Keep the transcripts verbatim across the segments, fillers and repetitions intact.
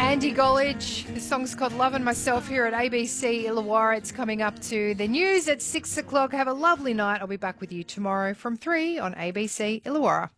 Andy Gollage. The song's called Lovin' Myself here at A B C Illawarra. It's coming up to the news at six o'clock. Have a lovely night. I'll be back with you tomorrow from three on A B C Illawarra.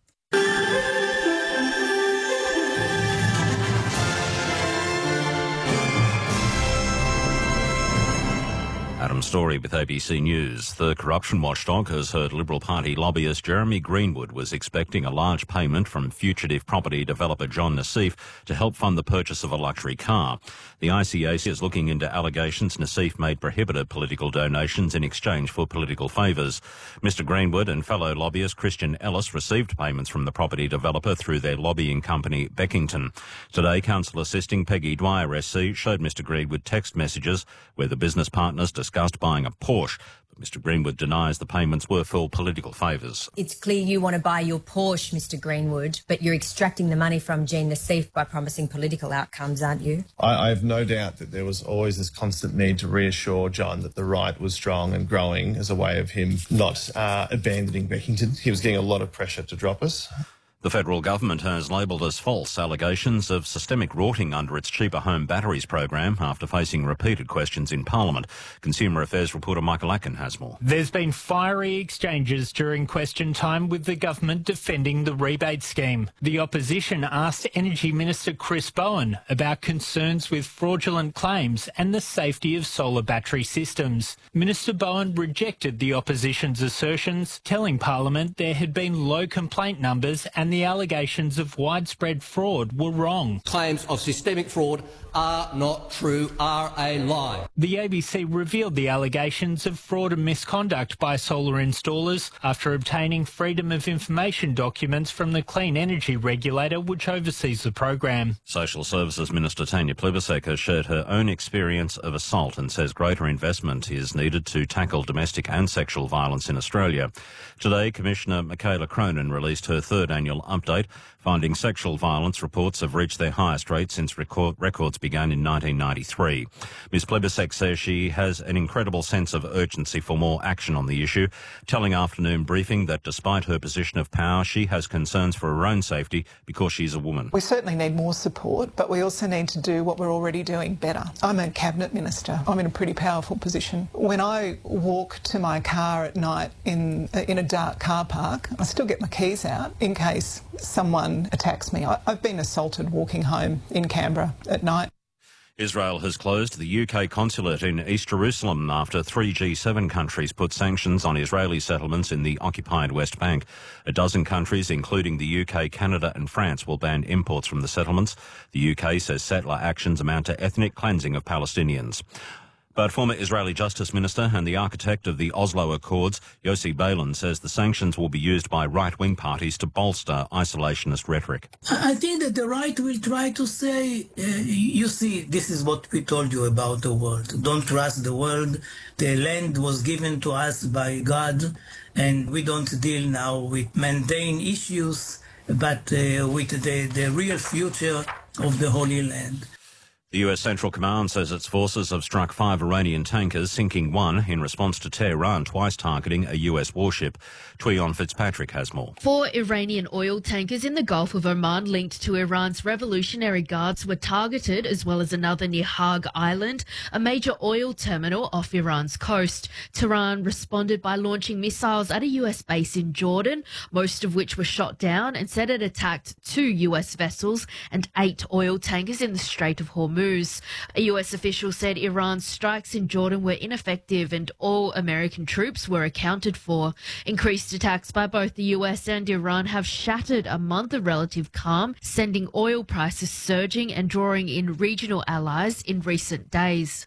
Adam Story with A B C News. The corruption watchdog has heard Liberal Party lobbyist Jeremy Greenwood was expecting a large payment from fugitive property developer John Nassif to help fund the purchase of a luxury car. The I C A C is looking into allegations Nassif made prohibited political donations in exchange for political favours. Mister Greenwood and fellow lobbyist Christian Ellis received payments from the property developer through their lobbying company Beckington. Today, Council Assisting Peggy Dwyer S C showed Mister Greenwood text messages where the business partners discussed buying a Porsche. But Mister Greenwood denies the payments were for political favours. It's clear you want to buy your Porsche, Mister Greenwood, but you're extracting the money from Jean Nassif by promising political outcomes, aren't you? I, I have no doubt that there was always this constant need to reassure John that the right was strong and growing as a way of him not uh, abandoning Beckington. He was getting a lot of pressure to drop us. The federal government has labelled as false allegations of systemic rorting under its cheaper home batteries program after facing repeated questions in Parliament. Consumer Affairs reporter Michael Atkin has more. There's been fiery exchanges during question time with the government defending the rebate scheme. The opposition asked Energy Minister Chris Bowen about concerns with fraudulent claims and the safety of solar battery systems. Minister Bowen rejected the opposition's assertions, telling Parliament there had been low complaint numbers and the allegations of widespread fraud were wrong. Claims of systemic fraud are not true, are a lie. The A B C revealed the allegations of fraud and misconduct by solar installers after obtaining Freedom of Information documents from the Clean Energy Regulator, which oversees the program. Social Services Minister Tanya Plibersek has shared her own experience of assault and says greater investment is needed to tackle domestic and sexual violence in Australia. Today, Commissioner Michaela Cronin released her third annual update, finding sexual violence reports have reached their highest rate since record records began in nineteen ninety-three. Miz Plibersek says she has an incredible sense of urgency for more action on the issue, telling Afternoon Briefing that despite her position of power, she has concerns for her own safety because she's a woman. We certainly need more support, but we also need to do what we're already doing better. I'm a Cabinet Minister. I'm in a pretty powerful position. When I walk to my car at night in, in a dark car park, I still get my keys out in case someone attacks me. I, I've been assaulted walking home in Canberra at night. Israel has closed the U K consulate in East Jerusalem after three G seven countries put sanctions on Israeli settlements in the occupied West Bank. A dozen countries, including the U K, Canada and France, will ban imports from the settlements. The U K says settler actions amount to ethnic cleansing of Palestinians. But former Israeli Justice Minister and the architect of the Oslo Accords, Yossi Beilin, says the sanctions will be used by right-wing parties to bolster isolationist rhetoric. I think that the right will try to say, uh, you see, this is what we told you about the world. Don't trust the world. The land was given to us by God, and we don't deal now with mundane issues, but uh, with the, the real future of the Holy Land. The U S Central Command says its forces have struck five Iranian tankers, sinking one in response to Tehran twice targeting a U S warship. Tweon Fitzpatrick has more. Four Iranian oil tankers in the Gulf of Oman linked to Iran's Revolutionary Guards were targeted, as well as another near Haag Island, a major oil terminal off Iran's coast. Tehran responded by launching missiles at a U S base in Jordan, most of which were shot down, and said it attacked two U S vessels and eight oil tankers in the Strait of Hormuz. A U S official said Iran's strikes in Jordan were ineffective and all American troops were accounted for. Increased attacks by both the U S and Iran have shattered a month of relative calm, sending oil prices surging and drawing in regional allies in recent days.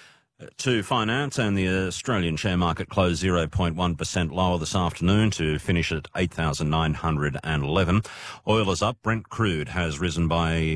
To finance, and the Australian share market closed zero point one percent lower this afternoon to finish at eight thousand nine hundred eleven. Oil is up. Brent crude has risen by